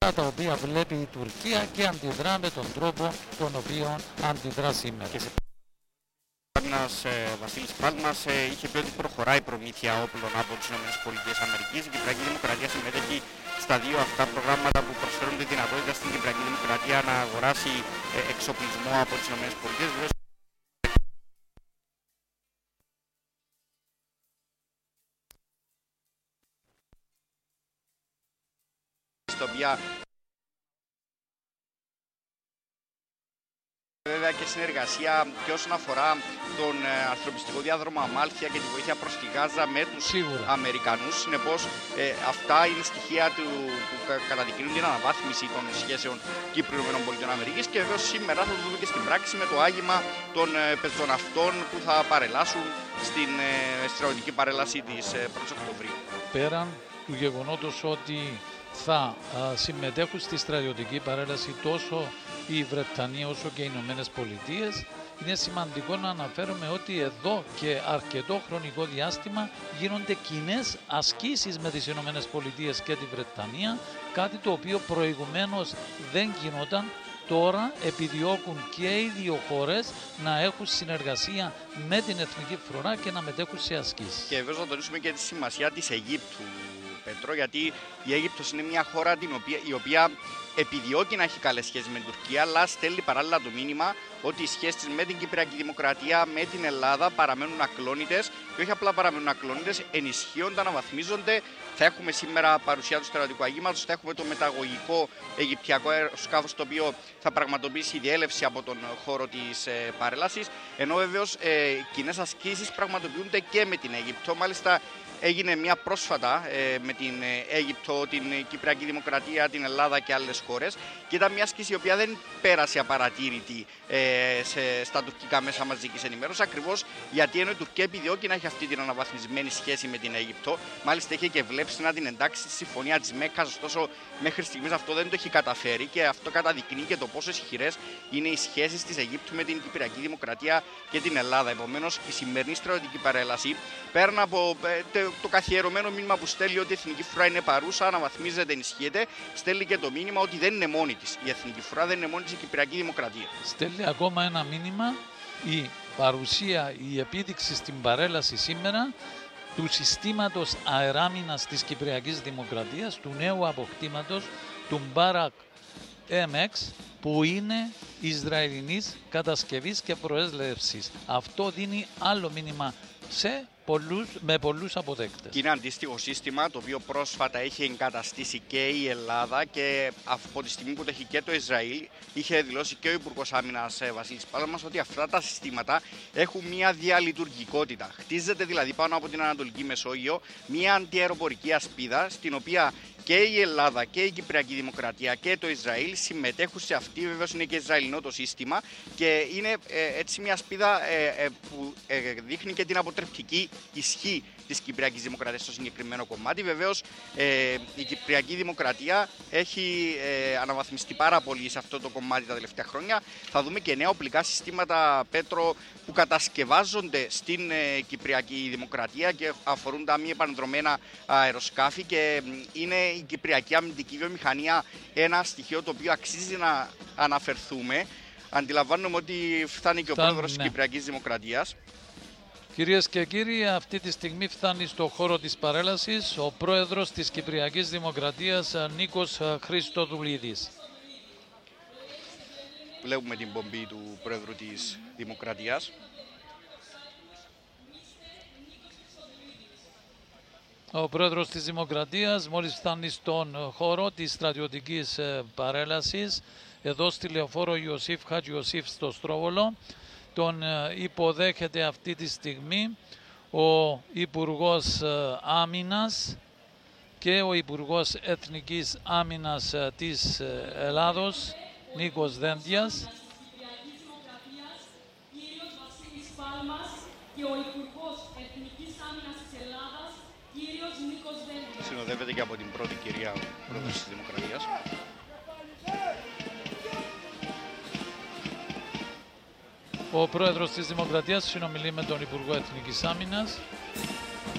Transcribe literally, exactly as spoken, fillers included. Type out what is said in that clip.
τα οποία βλέπει η Τουρκία και αντιδρά με τον τρόπο τον οποίο αντιδρά σήμερα. Και σε ένας ε, Βασίλης Πάλμας ε, είχε πει ότι προχωράει η προμήθεια όπλων από τις ΗΠΑ. Η Κυπριακή Δημοκρατία συμμετέχει στα δύο αυτά προγράμματα που προσφέρουν τη δυνατότητα στην Κυπριακή Δημοκρατία να αγοράσει ε, εξοπλισμό από τις ΗΠΑ. Στο οποία βέβαια και συνεργασία και όσον αφορά τον ε, ανθρωπιστικό διάδρομο Αμάλθεια και τη βοήθεια προς τη Γάζα με τους Σίγουρα. Αμερικανούς. Συνεπώς ε, αυτά είναι στοιχεία του, που κα, καταδεικνύουν την αναβάθμιση των σχέσεων Κύπρου-ΗΠΑ και βεβαίως σήμερα θα το δούμε και στην πράξη με το άγημα των ε, πεζοναυτών που θα παρελάσουν στην ε, στρατιωτική παρέλαση της ε, πρώτης Οκτωβρίου. Πέραν του γεγονότος ότι θα α, συμμετέχουν στη στρατιωτική παρέλαση τόσο η Βρετανία όσο και οι Ηνωμένες Πολιτείες, είναι σημαντικό να αναφέρουμε ότι εδώ και αρκετό χρονικό διάστημα γίνονται κοινές ασκήσεις με τις Ηνωμένες Πολιτείες και τη Βρετανία, κάτι το οποίο προηγουμένως δεν γινόταν. Τώρα επιδιώκουν και οι δύο χώρες να έχουν συνεργασία με την Εθνική Φρουρά και να μετέχουν σε ασκήσεις. Και βέβαια να τονίσουμε και τη σημασία της Αιγύπτου, Πέτρο, γιατί η Αίγυπτος είναι μια χώρα την οποία, η οποία επιδιώκει να έχει καλές σχέσεις με την Τουρκία, αλλά στέλνει παράλληλα το μήνυμα ότι οι σχέσεις της με την Κυπριακή Δημοκρατία, με την Ελλάδα παραμένουν ακλόνητες και όχι απλά παραμένουν ακλόνητες, ενισχύονται, αναβαθμίζονται. Θα έχουμε σήμερα παρουσία του στρατιωτικού αγήματος, θα έχουμε το μεταγωγικό αιγυπτιακό αεροσκάφος το οποίο θα πραγματοποιήσει διέλευση από τον χώρο της ε, παρέλασης, ενώ βεβαίως ε, κοινές ασκήσεις πραγματοποιούνται και με την Αίγυπτο. Μάλιστα, έγινε μια πρόσφατα ε, με την Αίγυπτο, την Κυπριακή Δημοκρατία, την Ελλάδα και άλλες χώρες και ήταν μια άσκηση η οποία δεν πέρασε απαρατήρητη ε, σε, στα τουρκικά μέσα μαζικής ενημέρωσης, ακριβώς γιατί ενώ η Τουρκία επιδιώκει να έχει αυτή την αναβαθμισμένη σχέση με την Αίγυπτο, μάλιστα είχε και βλέψει να την εντάξει στη συμφωνία της Μέκκας, ωστόσο μέχρι στιγμής αυτό δεν το έχει καταφέρει και αυτό καταδεικνύει και το πόσο ισχυρές είναι οι σχέσεις της Αιγύπτου με την Κυπριακή Δημοκρατία και την Ελλάδα. Επομένως, η σημερινή στρατιωτική παρέλαση, πέραν από ε, το καθιερωμένο μήνυμα που στέλνει ότι η Εθνική Φρουρά είναι παρούσα, αναβαθμίζεται, ενισχύεται, στέλνει και το μήνυμα ότι δεν είναι μόνη της. Η Εθνική Φρουρά δεν είναι μόνη της, η Κυπριακή Δημοκρατία. Στέλνει ακόμα ένα μήνυμα η παρουσία, η επίδειξη στην παρέλαση σήμερα του συστήματος αεράμινας της Κυπριακής Δημοκρατίας, του νέου αποκτήματος, του Μπάρακ εμ εξ, που είναι Ισραηλινής κατασκευής και προέσλευσης. Αυτό δίνει άλλο μήνυμα σε πολλούς, με πολλούς αποδέκτες. Και είναι αντίστοιχο σύστημα το οποίο πρόσφατα έχει εγκαταστήσει και η Ελλάδα και από τη στιγμή που το έχει και το Ισραήλ, είχε δηλώσει και ο Υπουργός Άμυνας Βασίλης Πάλμας ότι αυτά τα συστήματα έχουν μια διαλειτουργικότητα. Χτίζεται δηλαδή πάνω από την Ανατολική Μεσόγειο μια αντιαεροπορική ασπίδα στην οποία και η Ελλάδα και η Κυπριακή Δημοκρατία και το Ισραήλ συμμετέχουν σε αυτή. Βεβαίως είναι και Ισραηλινό το σύστημα και είναι ε, έτσι μια σπίδα ε, ε, που ε, δείχνει και την αποτρεπτική ισχύ της Κυπριακής Δημοκρατίας στο συγκεκριμένο κομμάτι. Βεβαίως ε, η Κυπριακή Δημοκρατία έχει ε, αναβαθμιστεί πάρα πολύ σε αυτό το κομμάτι τα τελευταία χρόνια. Θα δούμε και νέα οπλικά συστήματα, Πέτρο, που κατασκευάζονται στην ε, Κυπριακή Δημοκρατία και αφορούν τα μη επανδρομένα αεροσκάφη και ε, είναι η Κυπριακή αμυντική βιομηχανία ένα στοιχείο το οποίο αξίζει να αναφερθούμε. Αντιλαμβάνομαι ότι φτάνει και ο Φτάνει, πρόεδρος ναι. της Κυπριακής Δημοκρατίας. Κυρίες και κύριοι, αυτή τη στιγμή φτάνει στο χώρο της παρέλασης ο πρόεδρος της Κυπριακής Δημοκρατίας, Νίκος Χριστοδουλίδης. Βλέπουμε την πομπή του πρόεδρου της Δημοκρατίας. Ο πρόεδρος της Δημοκρατίας μόλις φτάνει στον χώρο της στρατιωτικής παρέλασης, εδώ στη λεωφόρο Ιωσήφ Χατζη Ιωσήφ στο Στρόβολο. Τον υποδέχεται αυτή τη στιγμή ο Υπουργός Άμυνας και ο Υπουργός Εθνικής Άμυνας της Ελλάδος, Νίκος Δένδιας. Συνοδεύεται και από την πρώτη κυρία πρόεδρος της Δημοκρατίας. Ο πρόεδρος της Δημοκρατίας συνομιλεί με τον Υπουργό Εθνικής Άμυνας.